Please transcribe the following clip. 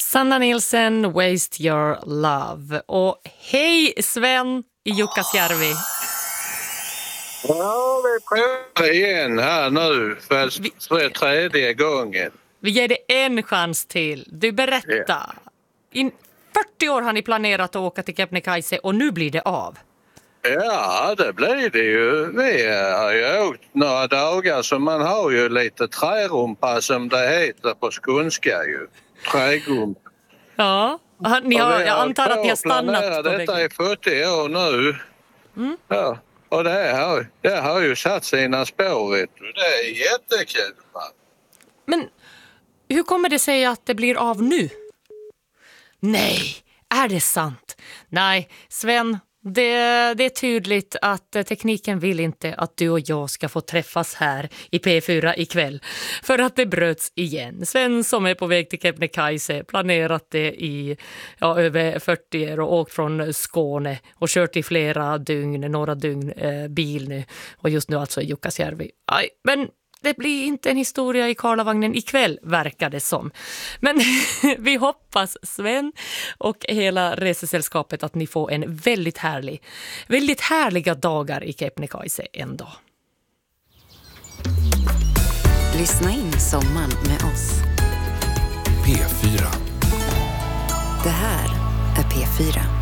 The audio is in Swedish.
Sanna Nielsen, Waste Your Love. Och hej Sven i Jukkasjärvi. Ja, vi prövar igen här nu för tredje gången. Vi ger dig en chans till. Du berätta. I 40 år har ni planerat att åka till Kebnekaise och nu blir det av. Ja, det blir det ju. Vi har ju åkt några dagar så man har ju lite trärumpa som det heter på skånska ju. Trägumpa. Ja, jag antar att ni har stannat på detta i 40 år nu. Mm. Ja, och det har ju satt sina spår, vet du. Det är jättekul. Men hur kommer det sig att det blir av nu? Nej, är det sant? Nej, Sven, det är tydligt att tekniken vill inte att du och jag ska få träffas här i P4 ikväll. För att det bröts igen. Sven som är på väg till Kebnekaise planerat det i över 40 år och åkt från Skåne och kört i några dygn bil nu. Och just nu alltså i Jukkasjärvi. Men det blir inte en historia i Karlavagnen ikväll, verkar det som. Men vi hoppas, Sven och hela resesällskapet, att ni får en väldigt härliga dagar i Kebnekaise en dag. Lyssna in sommaren med oss. P4. Det här är P4.